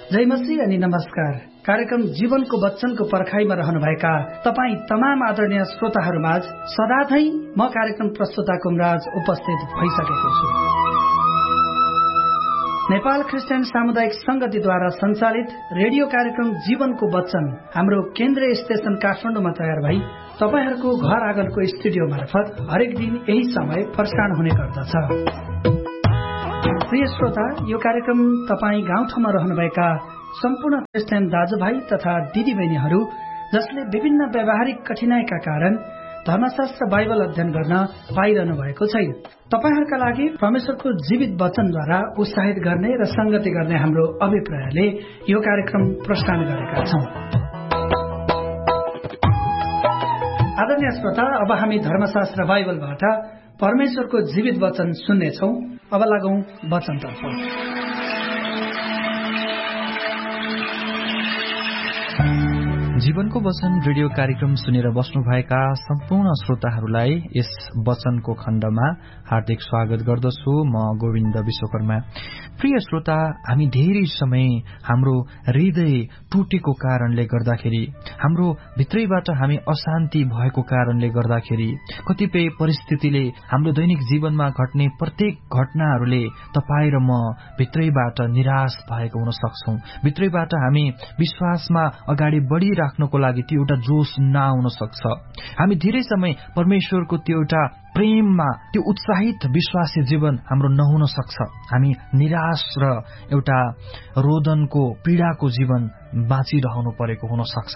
जय मसीह अनि नमस्कार। कार्यक्रम जीवनको वचनको पर्खाइमा रहनुभएका तपाईँ तमाम आदरणीय श्रोताहरूमाझ सदाझै म कार्यक्रम प्रस्तुता कुमराज उपस्थित भइसकेको छु। नेपाल क्रिस्चियन सामुदायिक संगतिद्वारा सञ्चालित रेडियो कार्यक्रम जीवनको वचन हाम्रो केन्द्रीय स्टेशन काठमाडौँमा तयार भई तपाईहरूको घर आँगनको स्टुडियो मार्फत हरेक दिन यही समय प्रसारण हुने गर्दछ। प्रिय श्रोता, यो कार्यक्रम तपाईँ गाउँठाउँमा रहनुभएका सम्पूर्ण क्रिस्चियन दाजुभाइ तथा दिदीबहिनीहरू जसले विभिन्न व्यावहारिक कठिनाइका कारण धर्मशास्त्र बाइबल अध्ययन गर्न पाइरहनु भएको छैन, तपाईहरूका लागि परमेश्वरको जीवित वचनद्वारा उत्साहित गर्ने र संगति गर्ने हाम्रो अभिप्रायले यो कार्यक्रम प्रसारण गरेका छौं। आदरणीय श्रोता, अब हामी धर्मशास्त्र बाइबलबाट परमेश्वरको जीवित वचन सुन्नेछौं। अब लागौं वचनतर्फ। जीवनको वचन रेडियो कार्यक्रम सुनेर बस्नुभएका सम्पूर्ण श्रोताहरूलाई यस वचनको खण्डमा हार्दिक स्वागत गर्दछु। म गोविन्द विश्वकर्मा। प्रिय श्रोता, हामी धेरै समय हाम्रो हृदय टुटेको कारणले गर्दाखेरि, हाम्रो भित्रैबाट हामी अशान्ति भएको कारणले गर्दाखेरि, कतिपय परिस्थितिले हाम्रो दैनिक जीवनमा घट्ने प्रत्येक घटनाहरूले तपाईँ र म भित्रैबाट निराश भएको हुन सक्छौं। भित्रैबाट हामी विश्वासमा अगाडि बढ़िराख्नको लागि त्यो एउटा जोश नआउन सक्छ। हामी धेरै समय परमेश्वरको त्यो एउटा प्रेममा त्यो उत्साहित विश्वासी जीवन हाम्रो नहुन सक्छ। हामी निराश र एउटा रोदनको पीडाको जीवन बाँचिरहनु परेको हुन सक्छ।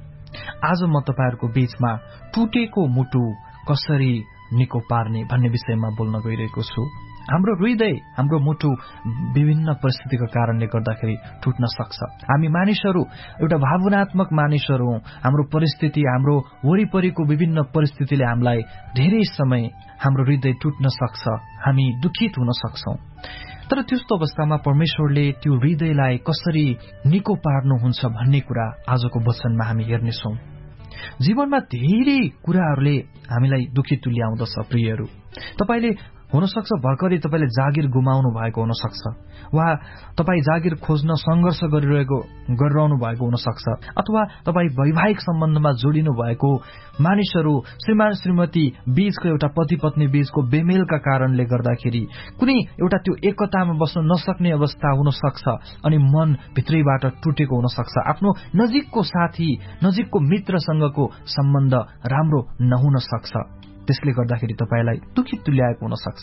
आज म तपाईहरुको बीचमा टुटेको मुटु कसरी निको पार्ने भन्ने विषयमा बोल्न गइरहेको छु। हाम्रो हृदय, हाम्रो मुटु विभिन्न परिस्थितिको कारणले गर्दाखेरि टुट्न सक्छ। हामी मानिसहरू एउटा भावनात्मक मानिसहरू हौं। हाम्रो परिस्थिति, हाम्रो वरिपरिको विभिन्न परिस्थितिले हामीलाई धेरै समय हाम्रो हृदय टुट्न सक्छ, हामी दुखित हुन सक्छौं। तर त्यस्तो अवस्थामा परमेश्वरले त्यो हृदयलाई कसरी निको पार्नुहुन्छ भन्ने कुरा आजको वचनमा हामी हेर्नेछौं। जीवनमा धेरै कुराहरूले हामीलाई दुखित तुल्याउँदछ। प्रियहरू, तपाईले हुनसक्छ भर्खरै तपाईले जागिर गुमाउनु भएको हुन सक्छ, वा तपाई जागिर खोज्न संघर्ष गरिरहनु भएको हुन सक्छ, अथवा तपाई वैवाहिक सम्बन्धमा जोडिनु भएको मानिसहरू श्रीमान श्रीमती बीचको एउटा पति पत्नी बीचको बेमेलका कारणले गर्दाखेरि कुनै एउटा त्यो एकतामा बस्न नसक्ने अवस्था हुन सक्छ अनि मन भित्रैबाट टुटेको हुन सक्छ। आफ्नो नजिकको साथी, नजिकको मित्रसँगको सम्बन्ध राम्रो नहुन सक्छ। त्यसले गर्दाखेरि तपाईलाई दुखित तुल्याएको हुन सक्छ।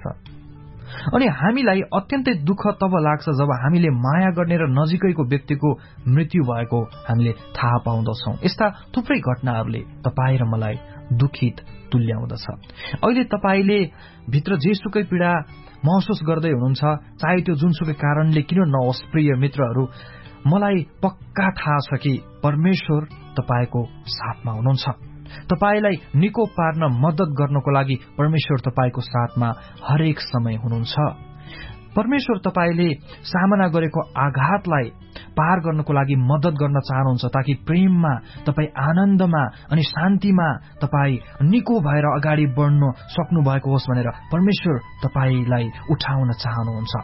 अनि हामीलाई अत्यन्तै दुःख तब लाग्छ जब हामीले माया गर्ने र नजिकैको व्यक्तिको मृत्यु भएको हामीले थाहा पाउँदछौं। यस्ता थुप्रै घटनाहरूले तपाईँ र मलाई दुखित तुल्याउँदछ। अहिले तपाईले भित्र जेसुकै पीडा महसुस गर्दै हुनुहुन्छ, चाहे त्यो जुनसुकै कारणले किन नहोस्, प्रिय मित्रहरू, मलाई पक्का थाहा छ कि परमेश्वर तपाईको साथमा हुनुहुन्छ। तपाईलाई निको पार्न मद्दत गर्नको लागि परमेश्वर तपाईको साथमा हरेक समय हुनुहुन्छ। परमेश्वर तपाईले सामना गरेको आघातलाई पार गर्नको लागि मद्दत गर्न चाहनुहुन्छ, ताकि प्रेममा, तपाई आनन्दमा अनि शान्तिमा तपाई निको भएर अगाडि बढ्न सक्नु भएको होस् भनेर परमेश्वर तपाईलाई उठाउन चाहनुहुन्छ।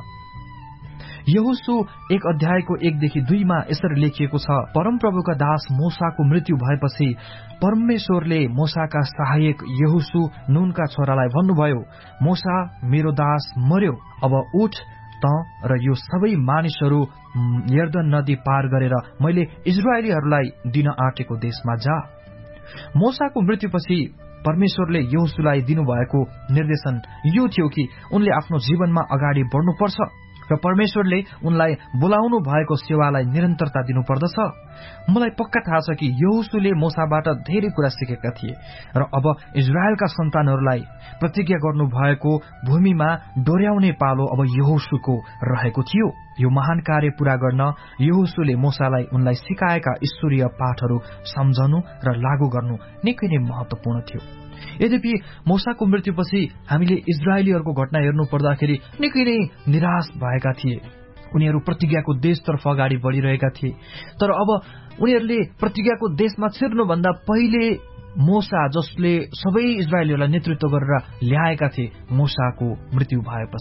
यहोशू 1 अध्यायको 1-2 यसरी लेखिएको छ, परमप्रभुका दास मोसाको मृत्यु भएपछि परमेश्वरले मोसाका सहायक यहोशू नूनका छोरालाई भन्नुभयो, मोसा मेरो दास मर्यो, अब उठ त र यो सबै मानिसहरू यर्दन नदी पार गरेर मैले इजरायलीहरूलाई दिन आँटेको देशमा जा। मोसाको मृत्युपछि परमेश्वरले यहोशूलाई दिनुभएको निर्देशन यो थियो कि उनले आफ्नो जीवनमा अगाडि बढ्नुपर्छ र परमेश्वरले उनलाई बोलाउनु भएको सेवालाई निरन्तरता दिनुपर्दछ। मलाई पक्का थाहा छ कि यहोशूले मोसाबाट धेरै कुरा सिकेका थिए र अब इजरायलका सन्तानहरूलाई प्रतिज्ञा गर्नु भएको भूमिमा डोर्याउने पालो अब यहोशूको रहेको थियो। यो महान कार्य पूरा गर्न यहोशूले मोसालाई उनलाई सिकाएका ईश्वरीय पाठहरू सम्झनु र लागू गर्नु निकै नै महत्वपूर्ण थियो। यद्यपि मोसाको मृत्युपछि हामीले इजरायलीहरूको घटना हेर्नु पर्दाखेरि निकै नै निराश भएका थिए। उनीहरू प्रतिज्ञाको देशतर्फ अगाडि बढ़िरहेका थिए, तर अब उनीहरूले प्रतिज्ञाको देशमा छिर्नुभन्दा पहिले मोसा, जसले सबै इजरायलीहरूलाई नेतृत्व गरेर ल्याएका थिए, मोसाको मृत्यु भएपछि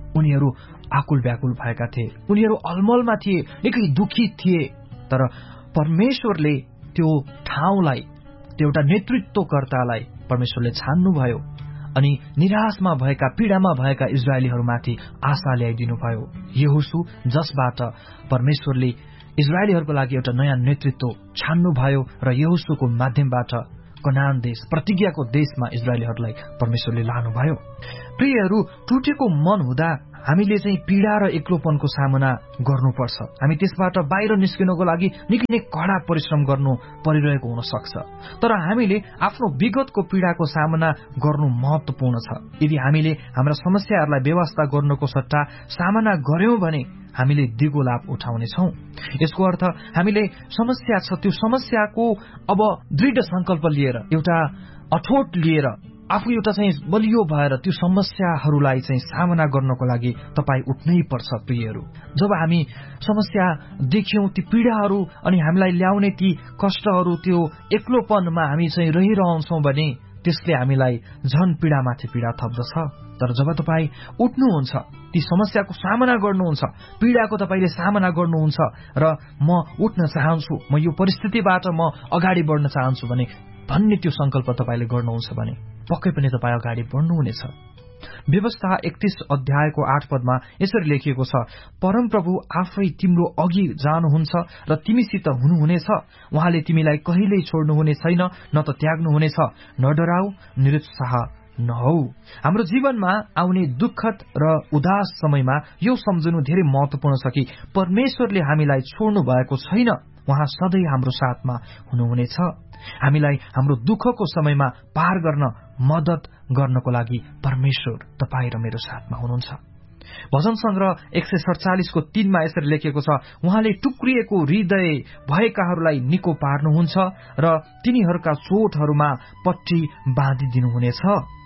उनीहरू आकुल व्याकुल भएका थिए, उनीहरू अलमलमा थिए, निकै दुखी थिए। तर परमेश्वरले त्यो ठाउँलाई, त्यो एउटा नेतृत्वकर्तालाई परमेश्वरले छान्नुभयो अनि निराशमा भएका, पीडामा भएका इजरायलीहरूमाथि आशा ल्याइदिनुभयो। यहोशू, जसबाट परमेश्वरले इजरायलीहरूको लागि एउटा नयाँ नेतृत्व छान्नुभयो र यहोशूको माध्यमबाट कनान देश, प्रतिज्ञाको देशमा इजरायलीहरूलाई परमेश्वरले लानुभयो। प्रियहरू, टुटेको मन हुँदा हामीले चाहिँ पीडा र एक्लोपनको सामना गर्नुपर्छ। हामी त्यसबाट बाहिर निस्किनको लागि निकै नै कडा परिश्रम गर्नु परिरहेको हुन सक्छ। तर हामीले आफ्नो विगतको पीडाको सामना गर्नु महत्वपूर्ण छ। यदि हामीले हाम्रा समस्याहरूलाई व्यवस्था गर्नुको सट्टा सामना गर्यौं भने हामीले दिगो लाभ उठाउनेछौं। यसको अर्थ हामीले समस्या छ, त्यो समस्याको अब दृढ संकल्प लिएर, एउटा अठोट लिएर, आफू एउटा चाहिँ बलियो भएर त्यो समस्याहरूलाई चाहिँ सामना गर्नको लागि तपाई उठ्नै पर्छ। प्रियहरू, जब हामी समस्या देख्यौं, ती पीडाहरू अनि हामीलाई ल्याउने ती कष्टहरू, त्यो एक्लोपनमा हामी चाहिँ रहिरहन्छौं भने त्यसले हामीलाई झन पीडामाथि पीडा थप्दछ। तर जब तपाई उठ्नुहुन्छ, ती समस्याको सामना गर्नुहुन्छ, पीडाको तपाईले सामना गर्नुहुन्छ र म उठ्न चाहन्छु, म यो परिस्थितिबाट म अगाडि बढ्न चाहन्छु भने भन्ने त्यो संकल्प तपाईले गर्नुहुन्छ भने पक्कै पनि तपाई अगाडि बढ्नुहुनेछ। व्यवस्था 31 अध्यायको 8 पदमा यसरी लेखिएको छ, परमप्रभु आफै तिम्रो अघि जानुहुन्छ र तिमीसित हुनुहुनेछ। उहाँले तिमीलाई कहिल्यै छोड्नुहुने छैन, न त त्याग्नुहुनेछ। न डराऊ, निरुत्साह नहौ। हाम्रो जीवनमा आउने दुःखद र उदास समयमा यो सम्झनु धेरै महत्वपूर्ण छ कि परमेश्वरले हामीलाई छोड्नु भएको छैन, उहाँ सधैँ हाम्रो साथमा हुनुहुनेछ। हामीलाई हाम्रो दुःखको समयमा पार गर्न मद्दत गर्नको लागि परमेश्वर तपाईँ र मेरो साथमा हुनुहुन्छ। भजन संग्रह 147 को 3 मा यसरी लेखिएको छ, उहाँले टुक्रिएको हृदय भएकाहरूलाई निको पार्नुहुन्छ र तिनीहरूका चोटहरूमा पट्टी बाँधिदिनुहुनेछ।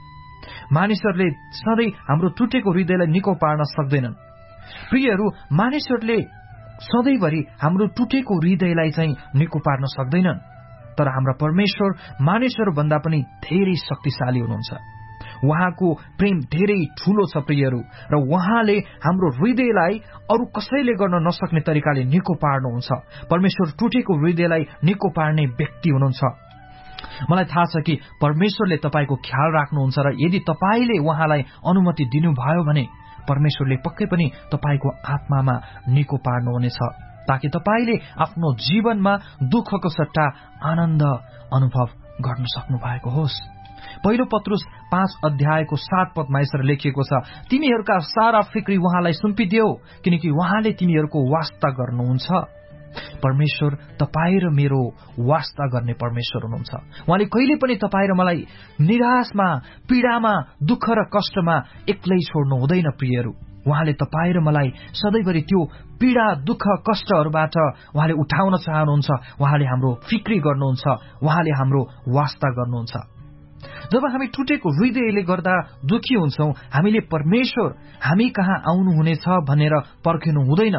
मानिसहरूले सधैँ हाम्रो टुटेको हृदयलाई निको पार्न सक्दैनन्। प्रियहरू, मानिसहरूले सधैँभरि हाम्रो टुटेको हृदयलाई चाहिँ निको पार्न सक्दैनन्। तर हाम्रा परमेश्वर मानिसहरू भन्दा पनि धेरै शक्तिशाली हुनुहुन्छ। उहाँको प्रेम धेरै ठूलो छ प्रियहरू, र उहाँले हाम्रो हृदयलाई अरू कसैले गर्न नसक्ने तरिकाले निको पार्नुहुन्छ। परमेश्वर टुटेको हृदयलाई निको पार्ने व्यक्ति हुनुहुन्छ। मलाई थाहा छ कि परमेश्वरले तपाईको ख्याल राख्नुहुन्छ र यदि तपाईले उहाँलाई अनुमति दिनुभयो भने परमेश्वरले पक्कै पनि तपाईको आत्मामा निको पार्नुहुनेछ, ताकि तपाईले आफ्नो जीवनमा दुःखको सट्टा आनन्द अनुभव गर्न सक्नु भएको होस्। पहिलो पत्रुस 5 अध्यायको 7 पदमा यसरी लेखिएको छ, तिमीहरूका सारा फिक्री उहाँलाई सुम्पिदेऊ, किनकि उहाँले तिमीहरूको वास्ता गर्नुहुन्छ। परमेश्वर तपाईँ र मेरो वास्ता गर्ने परमेश्वर हुनुहुन्छ। उहाँले कहिले पनि तपाईँ र मलाई निराशमा, पीडामा, दुःख र कष्टमा एक्लै छोड्नु हुँदैन। प्रियहरू, उहाँले तपाईँ र मलाई सधैँभरि त्यो पीडा, दुःख, कष्टहरूबाट उहाँले उठाउन चाहनुहुन्छ। उहाँले हाम्रो फिक्री गर्नुहुन्छ, उहाँले हाम्रो वास्ता गर्नुहुन्छ। जब हामी टुटेको हृदयले गर्दा दुखी हुन्छौं, हामीले परमेश्वर हामी कहाँ आउनुहुनेछ भनेर पर्खिनु हुँदैन।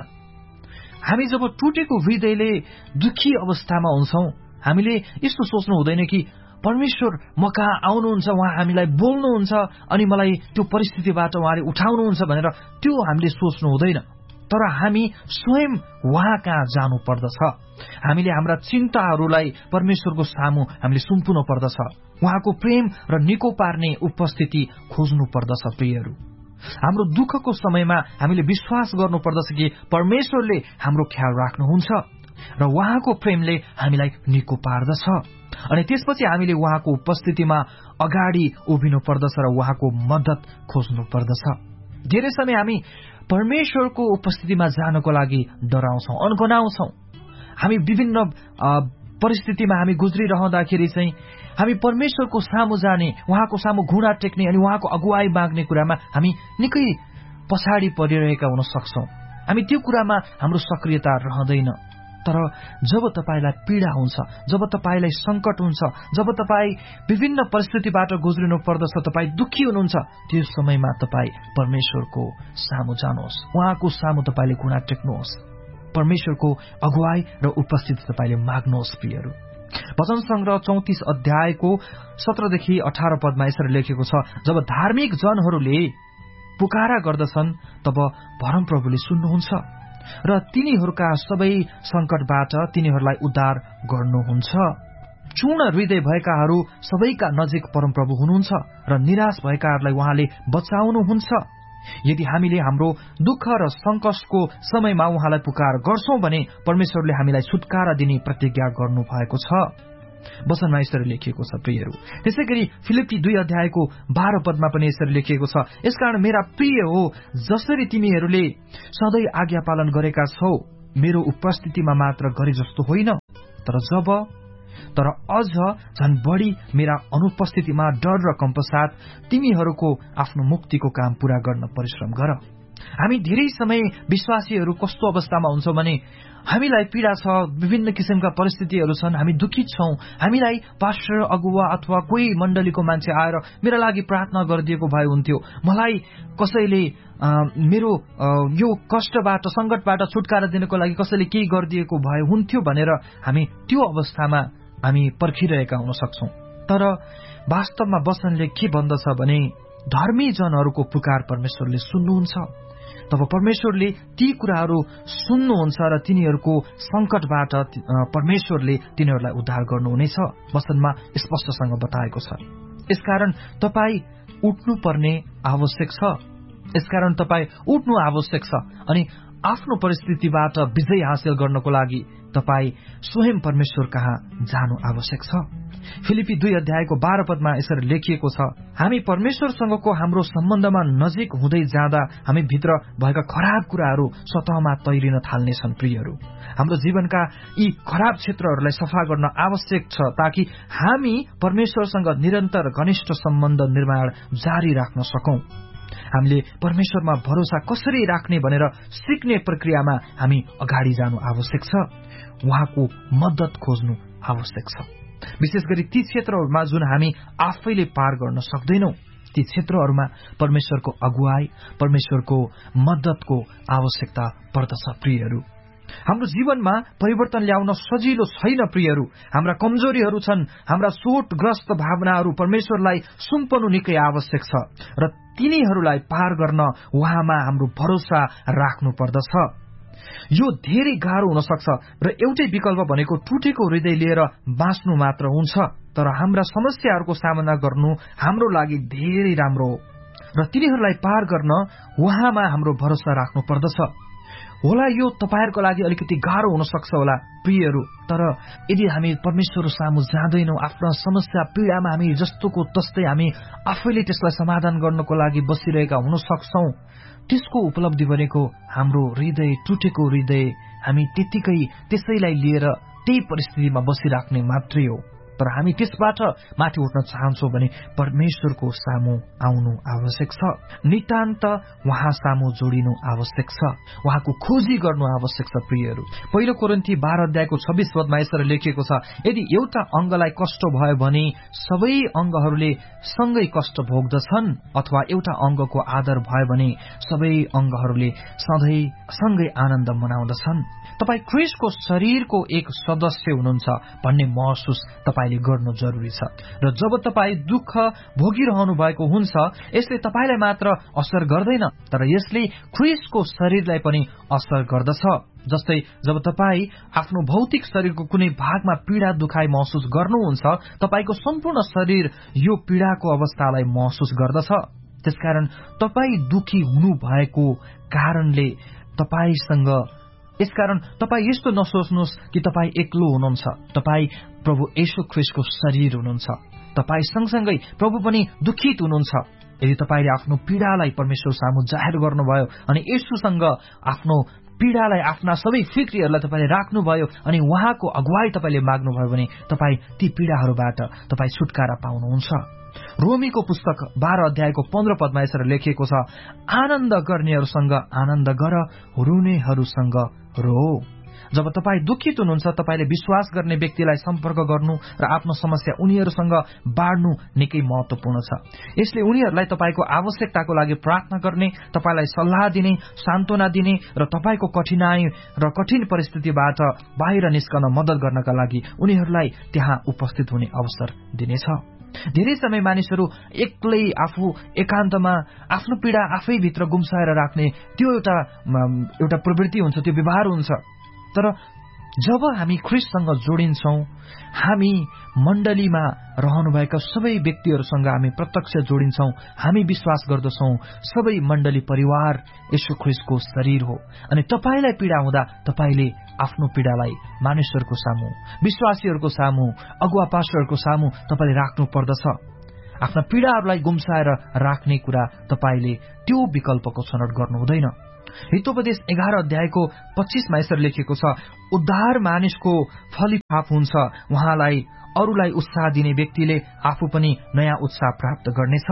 हामी जब टुटेको हृदयले दुखी अवस्थामा हुन्छौं, हामीले यस्तो सोच्नु हुँदैन कि परमेश्वर म कहाँ आउनुहुन्छ, उहाँ हामीलाई बोल्नुहुन्छ अनि मलाई त्यो परिस्थितिबाट उहाँले उठाउनुहुन्छ भनेर त्यो हामीले सोच्नु हुँदैन। तर हामी स्वयं उहाँ कहाँ जानु पर्दछ। हामीले हाम्रा चिन्ताहरूलाई परमेश्वरको सामु हामीले सुम्पुनु पर्दछ। उहाँको प्रेम र निको पार्ने उपस्थिति खोज्नु पर्दछ। प्रियहरू, हाम्रो दुःखको समयमा हामीले विश्वास गर्नु पर्दछ कि परमेश्वरले हाम्रो ख्याल राख्नुहुन्छ र उहाँको प्रेमले हामीलाई निको पार्दछ। अनि त्यसपछि हामीले उहाँको उपस्थितिमा अगाडि उभिनु पर्दछ र उहाँको मद्दत खोज्नु पर्दछ। धेरै समय हामी परमेश्वरको उपस्थितिमा जानको लागि डराउँछौं, अन्कनाउँछौं। हामी विभिन्न परिस्थितिमा हामी गुज्रिरहँदाखेरि चाहिँ हामी परमेश्वरको सामु जाने, उहाँको सामु घुँडा टेक्ने अनि उहाँको अगुवाई माग्ने कुरामा हामी निकै पछाडि परिरहेका हुन सक्छौं। हामी त्यो कुरामा हाम्रो सक्रियता रहँदैन। तर जब तपाईलाई पीडा हुन्छ, जब तपाईलाई संकट हुन्छ, जब तपाई विभिन्न परिस्थितिबाट गुज्रिनु पर्दछ, तपाई दुखी हुनुहुन्छ, त्यो समयमा तपाई परमेश्वरको सामु जानुहोस्, उहाँको सामु तपाईले घुँडा टेक्नुहोस्, परमेश्वरको अगुवाई र उपस्थिति तपाईले माग्नुहोस्। प्रियहरू, भजन संग्रह 34 अध्यायको 17 देखि 18 पदमा यसरी लेखेको छ, जब धार्मिक जनहरूले पुकारा गर्दछन् तब परमप्रभुले सुन्नुहुन्छ र तिनीहरूका सबै संकटबाट तिनीहरूलाई उद्धार गर्नुहुन्छ। चूर्ण हृदय भएकाहरू सबैका नजिक परमप्रभु हुनुहुन्छ र निराश भएकाहरूलाई उहाँले बचाउनुहुन्छ। यदि हामीले हाम्रो दुःख र संकटको समयमा उहाँलाई पुकार गर्छौं भने परमेश्वरले हामीलाई छुटकारा दिने प्रतिज्ञा गर्नु भएको छ। वचनमा यसरी लेखिएको छ प्रियहरू। त्यसैगरी फिलिप्पी 2 अध्यायको 12 पदमा पनि यसरी लेखिएको छ, यसकारण मेरा प्रिय हो, जसरी तिमीहरूले सधैँ आज्ञा पालन गरेका छौ, मेरो उपस्थितिमा मात्र गरे जस्तो होइन, तर अझ झन् बढी मेरा अनुपस्थितिमा डर र कम्पसाथ तिमीहरूको आफ्नो मुक्तिको काम पूरा गर्न परिश्रम गर। हामी धेरै समय विश्वासीहरू कस्तो अवस्थामा हुन्छौं भने हामीलाई पीड़ा छ, विभिन्न किसिमका परिस्थितिहरू छन्, हामी दुखित छौं, हामीलाई पास्टर अगुवा अथवा कोही मण्डलीको मान्छे आएर मेरा लागि प्रार्थना गरिदिएको भए हुन्थ्यो, मलाई कसैले मेरो यो कष्टबाट संकटबाट छुटकारा दिनको लागि कसैले केही गरिदिएको भए हुन्थ्यो भनेर हामी त्यो अवस्थामा हामी पर्खिरहेका हुन सक्छौं। तर वास्तवमा वचनले के भन्दछ भने धर्मी जनहरूको पुकार परमेश्वरले सुन्नुहुन्छ। तब परमेश्वरले ती कुराहरू सुन्नुहुन्छ र तिनीहरूको संकटबाट परमेश्वरले तिनीहरूलाई उद्धार गर्नुहुनेछ। वचनमा स्पष्टसँग बताएको छ। यसकारण तपाई उठ्नुपर्ने आवश्यक छ। यसकारण तपाई उठ्नु आवश्यक छ अनि आफ्नो परिस्थितिबाट विजय हासिल गर्नको लागि तपाई स्वयं परमेश्वर कहाँ जानु आवश्यक छ। फिलिप्पी 2 अध्यायको 12 पदमा यसरी लेखिएको छ, हामी परमेश्वरसँगको हाम्रो सम्बन्धमा नजिक हुँदै जाँदा हामी भित्र भएका खराब कुराहरू सतहमा तैरिन थाल्नेछन्। प्रियहरू, हाम्रो जीवनका यी खराब क्षेत्रहरूलाई सफा गर्न आवश्यक छ ताकि हामी परमेश्वरसँग निरन्तर घनिष्ठ सम्बन्ध निर्माण जारी राख्न सकौं। हामीले परमेश्वरमा भरोसा कसरी राख्ने भनेर सिक्ने प्रक्रियामा हामी अगाडि जानु आवश्यक छ। उहाँको मद्दत खोज्नु आवश्यक छ। विशेष गरी ती क्षेत्रहरूमा जुन हामी आफैले पार गर्न सक्दैनौं, ती क्षेत्रहरूमा परमेश्वरको अगुवाई, परमेश्वरको मद्दतको आवश्यकता पर्दछ। प्रियहरू, हाम्रो जीवनमा परिवर्तन ल्याउन सजिलो छैन। प्रियहरू, हाम्रा कमजोरीहरू छन्, हाम्रा चोटग्रस्त भावनाहरू परमेश्वरलाई सुम्पनु निकै आवश्यक छ र तिनीहरूलाई पार गर्न उहाँमा हाम्रो भरोसा राख्नु पर्दछ। यो धेरै गाह्रो हुन सक्छ र एउटै विकल्प भनेको टुटेको हृदय लिएर बाँच्नु मात्र हुन्छ। तर हाम्रा समस्याहरूको सामना गर्नु हाम्रो लागि धेरै राम्रो हो र तिनीहरूलाई पार गर्न उहाँमा हाम्रो भरोसा राख्नु पर्दछ। होला यो तपाईहरुको लागि अलिकति गाह्रो हुन सक्छ होला प्रियहरू, तर यदि हामी परमेश्वर सामु जाँदैनौं, आफ्ना समस्या पीडामा हामी जस्तोको तस्तै हामी आफैले त्यसलाई समाधान गर्नको लागि बसिरहेका हुन सक्छौं, त्यसको उपलब्धि भनेको हाम्रो हृदय, टुटेको हृदय हामी त्यतिकै त्यसैलाई लिएर त्यही परिस्थितिमा बसिराख्ने मात्रै हो। तर हामी त्यसबाट माथि उठ्न चाहन्छौं भने परमेश्वरको सामु आउनु आवश्यक छ। नितान्त उहाँ सामु जोडिनु आवश्यक छ। उहाँको खोजी गर्नु आवश्यक छ। प्रियहरू, पहिलो कोरिन्थी 12 अध्यायको 26 पदमा यसरी लेखिएको छ, यदि एउटा अंगलाई कष्ट भयो भने सबै अंगहरूले सँगै कष्ट भोग्दछन्, अथवा एउटा अंगको आदर भयो भने सबै अंगहरूले सधैँ सँगै आनन्द मनाउँदछन्। तपाई ख्रीष्टको शरीरको एक सदस्य हुनुहुन्छ भन्ने महसुस तपाईले गर्नु जरुरी छ। र जब तपाई दुःख भोगिरहनु भएको हुन्छ, यसले तपाईलाई मात्र असर गर्दैन, तर यसले ख्रीष्टको शरीरलाई पनि असर गर्दछ। जस्तै जब तपाई आफ्नो भौतिक शरीरको कुनै भागमा पीडा दुखाइ महसुस गर्नुहुन्छ, तपाईको सम्पूर्ण शरीर यो पीडाको अवस्थालाई महसुस गर्दछ। त्यसकारण तपाई दुखी हुनु भएको कारणले यसकारण तपाई यस्तो नसोच्नुहोस् कि तपाई एक्लो हुनुहुन्छ। तपाई प्रभु येशू ख्रीष्टको शरीर हुनुहुन्छ। तपाई सँगसँगै प्रभु पनि दुखित हुनुहुन्छ। यदि तपाईले आफ्नो पीडालाई परमेश्वर सामु जाहेर गर्नुभयो अनि येशूसँग आफ्नो पीडालाई, आफ्ना सबै फिक्रीहरूलाई तपाईले राख्नुभयो अनि उहाँको अगुवाई तपाईले माग्नुभयो भने तपाई ती पीडाहरूबाट तपाई छुटकारा पाउनुहुन्छ। रोमीको पुस्तक 12 अध्यायको 15 पदमा यसरी लेखिएको छ, आनन्द गर्नेहरूसँग आनन्द गर, रुनेहरूसँग रो। जब तपाई दुखित हुनुहुन्छ, तपाईले विश्वास गर्ने व्यक्तिलाई सम्पर्क गर्नु र आफ्नो समस्या उनीहरूसँग बाँड्नु निकै महत्वपूर्ण छ। यसले उनीहरूलाई तपाईको आवश्यकताको लागि प्रार्थना गर्ने, तपाईलाई सल्लाह दिने, सान्त्वना दिने र तपाईको कठिनाई र कठिन परिस्थितिबाट बाहिर निस्कन मद्दत गर्नका लागि उनीहरूलाई त्यहाँ उपस्थित हुने अवसर दिनेछ। धेरै समय मानिसहरू एक्लै आफू एकान्तमा आफ्नो पीडा आफै भित्र गुम्साएर राख्ने त्यो एउटा प्रवृत्ति हुन्छ, त्यो व्यवहार हुन्छ। तर जब हामी ख्रीष्टसँग जोडिन्छौं, हामी मण्डलीमा रहनुभएका सबै व्यक्तिहरूसँग हामी प्रत्यक्ष जोडिन्छौं, हामी विश्वास गर्दछौं सबै मण्डली परिवार येशू ख्रीष्टको शरीर हो। अनि तपाईलाई पीडा हुँदा तपाईले आफ्नो पीडालाई मानिसहरूको सामु, विश्वासीहरूको सामु, अगुवा पास्टरहरूको सामु तपाईले राख्नु पर्दछ। आफ्ना पीडाहरूलाई गुम्साएर राख्ने कुरा तपाईले त्यो विकल्पको छनौट गर्नु हुँदैन। हितोपदेश 11 अध्यायको 25मा यसरी लेखिएको छ, उद्धार मानिसको फलिफाप हुन्छ, उहाँलाई अरूलाई उत्साह दिने व्यक्तिले आफू पनि नयाँ उत्साह प्राप्त गर्नेछ।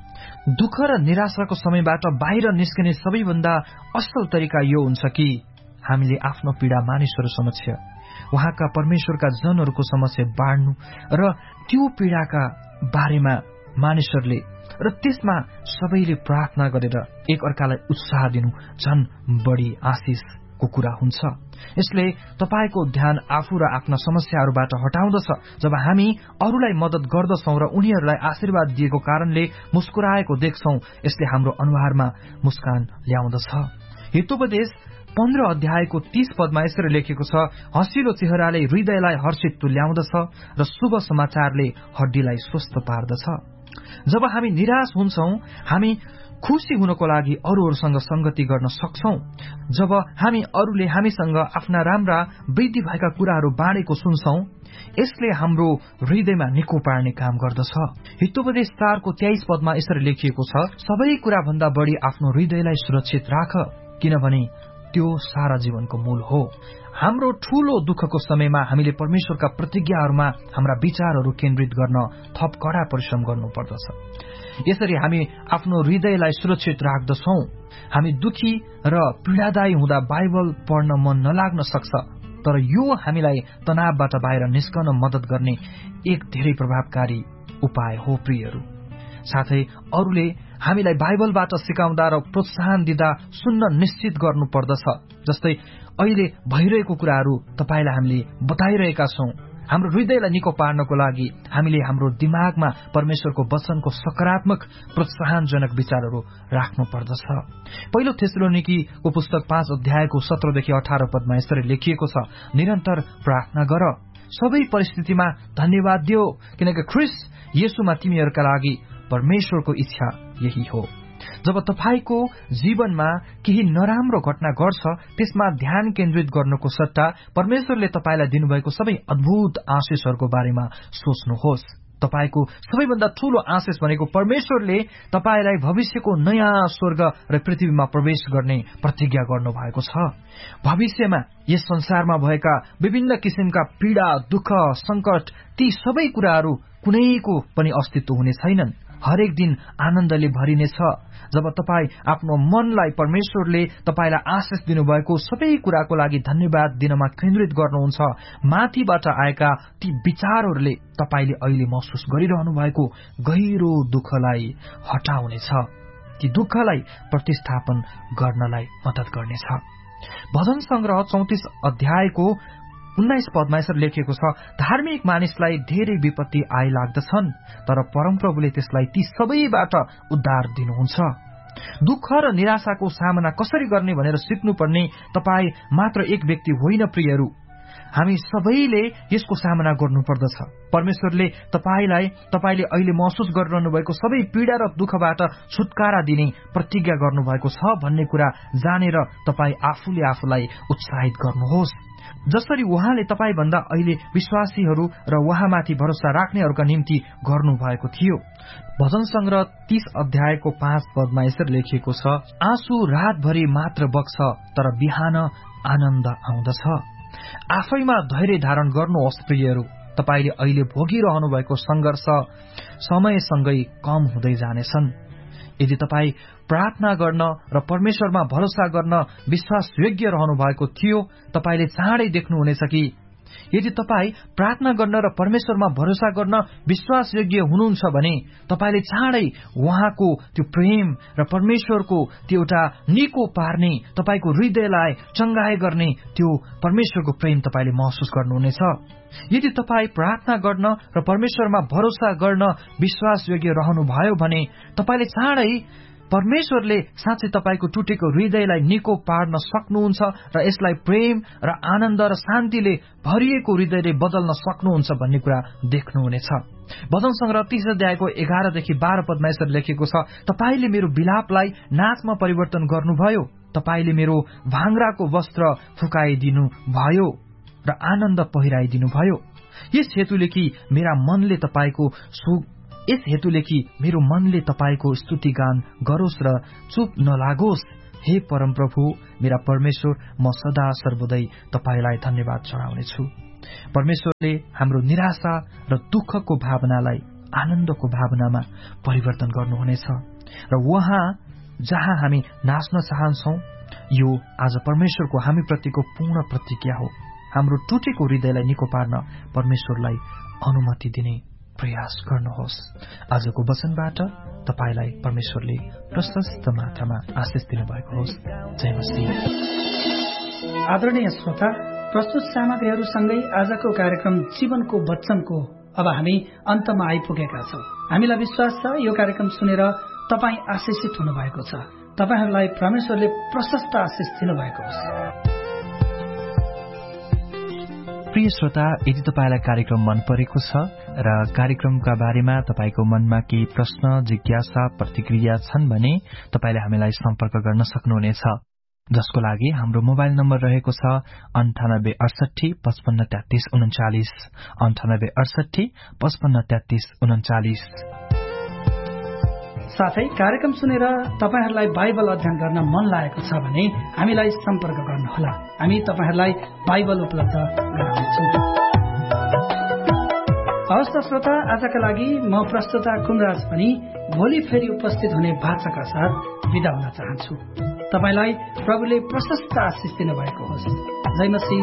दुःख र निराशाको समयबाट बाहिर निस्कने सबैभन्दा असल तरिका यो हुन्छ कि हामीले आफ्नो पीडा मानिसहरू समक्ष, उहाँका परमेश्वरका जनहरूको समक्ष बाँड्नु र त्यो पीडाका बारेमा मानिसहरूले र त्यसमा सबैले प्रार्थना गरेर एक अर्कालाई उत्साह दिनु झन बढी आशिषको कुरा हुन्छ। यसले तपाईको ध्यान आफू र आफ्ना समस्याहरूबाट हटाउँदछ। जब हामी अरूलाई मद्दत गर्दछौं र उनीहरूलाई आशीर्वाद दिएको कारणले मुस्कुराएको देख्छौं, यसले हाम्रो अनुहारमा मुस्कान ल्याउँदछ। हितोपदेश 15 अध्यायको 30 पदमा यसरी लेखेको छ, हँसिलो चेहराले हृदयलाई हर्षित तुल्याउँदछ र शुभ समाचारले हड्डीलाई स्वस्थ पार्दछ। जब हामी निराश हुन्छौं, हामी खुशी हुनको लागि अरूहरूसँग संगति गर्न सक्छौं। जब हामी अरूले हामीसँग आफ्ना राम्रा वृद्धि भएका कुराहरू बाँडेको सुन्छौं, यसले हाम्रो हृदयमा निको पार्ने काम गर्दछ। हितोपदेश 4 को 23 पदमा यसरी लेखिएको छ, सबै कुरा भन्दा बढी आफ्नो हृदयलाई सुरक्षित राख, किनभने त्यो सारा जीवनको मूल हो। हाम्रो ठूलो दुःखको समयमा हामीले परमेश्वरका प्रतिज्ञाहरूमा हाम्रा विचारहरू केन्द्रित गर्न थप कडा परिश्रम गर्नुपर्दछ। यसरी हामी आफ्नो हृदयलाई सुरक्षित राख्दछौं। हामी दुखी र पीडादायी हुँदा बाइबल पढ्न मन नलाग्न सक्छ, तर यो हामीलाई तनावबाट बाहिर निस्कन मद्दत गर्ने एक धेरै प्रभावकारी उपाय हो। प्रियहरू, साथै अरूले हामीलाई बाइबलबाट सिकाउँदा र प्रोत्साहन दिँदा सुन्न निश्चित गर्नुपर्दछ। जस्तै अहिले भइरहेको कुराहरू तपाईलाई हामीले बताइरहेका छौं। हाम्रो हृदयलाई निको पार्नको लागि हामीले हाम्रो दिमागमा परमेश्वरको वचनको सकारात्मक प्रोत्साहनजनक विचारहरू राख्नु पर्दछ। पहिलो थेसलोनिकीको पुस्तक 5 अध्यायको 17 देखि 18 पदमा यसरी लेखिएको छ, निरन्तर प्रार्थना गर, सबै परिस्थितिमा धन्यवाद दियो, किनकि ख्रीष्ट येशूमा तिमीहरूका लागि परमेश्वरको इच्छा यही हो। जब तपाईको जीवनमा केही नराम्रो घटना गर्छ, त्यसमा ध्यान केन्द्रित गर्नुको सट्टा परमेश्वरले तपाईलाई दिनुभएको सबै अद्भुत आशिषहरूको बारेमा सोच्नुहोस्। तपाईको सबैभन्दा ठूलो आशिष भनेको परमेश्वरले तपाईलाई भविष्यको नयाँ स्वर्ग र पृथ्वीमा प्रवेश गर्ने प्रतिज्ञा गर्नुभएको छ। भविष्यमा यस संसारमा भएका विभिन्न किसिमका पीडा, दुःख, संकट, ती सबै कुराहरू कुनैको पनि अस्तित्व हुने छैनन्। हरेक दिन आनन्दले भरिनेछ। जब तपाईँ आफ्नो मनलाई परमेश्वरले तपाईलाई आशिष दिनुभएको सबै कुराको लागि धन्यवाद दिनमा केन्द्रित गर्नुहुन्छ, माथिबाट आएका ती विचारहरूले तपाईले अहिले महसुस गरिरहनु भएको गहिरो दुःखलाई हटाउनेछ, ती दुःखलाई प्रतिस्थापन गर्नलाई मद्दत गर्नेछ। भजन संग्रह 34 अध्यायको 19 पदमा यसरी लेखिएको छ, धार्मिक मानिसलाई धेरै विपत्ति आइलाग्दछन्, तर परमप्रभुले त्यसलाई ती सबैबाट उद्धार दिनुहुन्छ। दुःख र निराशाको सामना कसरी गर्ने भनेर सिक्नुपर्ने तपाईँ मात्र एक व्यक्ति होइन प्रियहरू, हामी सबैले यसको सामना गर्नुपर्दछ। परमेश्वरले तपाईले अहिले महसुस गरिरहनु भएको सबै पीडा र दुःखबाट छुटकारा दिने प्रतिज्ञा गर्नुभएको छ भन्ने कुरा जानेर तपाईँ आफूले आफूलाई उत्साहित गर्नुहोस्, जसरी उहाँले तपाईभन्दा अहिले विश्वासीहरू र उहाँमाथि भरोसा राख्नेहरूका निम्ति गर्नुभएको थियो। भजन संग्रह 30 अध्यायको 5 पदमा यसरी लेखिएको छ, आँसु रातभरि मात्र बग्छ, तर बिहान आनन्द आउँदछ। आफैमा धैर्य धारण गर्नुहोस् प्रियहरू, तपाईले अहिले भोगिरहनु भएको संघर्ष समयसँगै कम हुँदै जानेछन्। यदि तपाईँ प्रार्थना गर्न र परमेश्वरमा भरोसा गर्न विश्वास योग्य रहनु भएको थियो, तपाईले चाँडै देख्नुहुनेछ कि यदि तपाईँ प्रार्थना गर्न र परमेश्वरमा भरोसा गर्न विश्वासयोग्य हुनुहुन्छ भने तपाईले चाँडै उहाँको त्यो प्रेम र परमेश्वरको त्यो एउटा निको पार्ने, तपाईको हृदयलाई चंगाई गर्ने त्यो परमेश्वरको प्रेम तपाईले महसुस गर्नुहुनेछ। यदि तपाईँ प्रार्थना गर्न र परमेश्वरमा भरोसा गर्न विश्वासयोग्य रहनुभयो भने तपाईले चाँडै परमेश्वरले साँच्चै तपाईको टुटेको हृदयलाई निको पार्न सक्नुहुन्छ र यसलाई प्रेम र आनन्द र शान्तिले भरिएको हृदयले बदल्न सक्नुहुन्छ भन्ने कुरा देख्नुहुनेछ। भजन संग्रह 30 अध्यायको 11 देखि 12 पदमा यसरी लेखेको छ, तपाईले मेरो विलापलाई नाचमा परिवर्तन गर्नुभयो, तपाईले मेरो भाङ्राको वस्त्र फुकाइदिनु भयो र आनन्द पहिराइदिनु भयो। यस हेतुले कि मेरो मनले तपाईको स्तुतिगान गरोस् र चुप नलागोस्। हे परमप्रभु मेरा परमेश्वर, म सदा सर्वदै तपाईलाई धन्यवाद चढाउनेछु। परमेश्वरले हाम्रो निराशा र दुःखको भावनालाई आनन्दको भावनामा परिवर्तन गर्नुहुनेछ र उहाँ जहाँ हामी नाच्न चाहन्छौं, यो आज परमेश्वरको हामी प्रतिको पूर्ण प्रतिज्ञा हो। हाम्रो टुटेको हृदयलाई निको पार्न परमेश्वरलाई अनुमति दिने प्रयास गर्नुहोस्। आजको वचनबाट तपाईलाई परमेश्वरले प्रशस्त मात्रामा आशिष दिनुभएको होस्। जय मसीह। आदरणीय श्रोता, प्रस्तुत सामग्रीहरूसँगै आजको कार्यक्रम जीवनको वचनको अब हामी अन्तमा आइपुगेका छौं। हामीलाई विश्वास छ यो कार्यक्रम सुनेर तपाईँ आशिषित हुनुभएको छ। तपाईहरूलाई परमेश्वरले प्रशस्त आशिष दिनुभएको होस्। प्रिय श्रोता, यदि तपाईलाई कार्यक्रम मन परेको छ र कार्यक्रमका बारेमा तपाईको मनमा केही प्रश्न, जिज्ञासा, प्रतिक्रिया छन् भने तपाईले हामीलाई सम्पर्क गर्न सक्नुहुनेछ, जसको लागि हाम्रो मोबाइल नम्बर रहेको छ 98 68 55 33 39 98 68 55 33 39। साथै कार्यक्रम सुनेर तपाईहरूलाई बाइबल अध्ययन गर्न मन लागेको छ भने हामीलाई सम्पर्क गर्नुहोला। हामी तपाईहरूलाई बाइबल उपलब्ध गराउनेछौँ। हवस् त श्रोता, आजका लागि म प्रस्तुता कुमराज पनि भोलि फेरि उपस्थित हुने भाषाका साथ बिदा हुन चाहन्छु। तपाईलाई प्रभुले प्रशस्त आशिष दिनुभएको होस्। जय मसीह।